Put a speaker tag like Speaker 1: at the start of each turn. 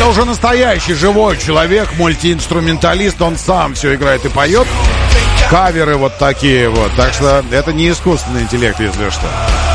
Speaker 1: Это уже настоящий живой человек, мультиинструменталист, он сам все играет и поет. Каверы вот такие вот. Так что это не искусственный интеллект, если что.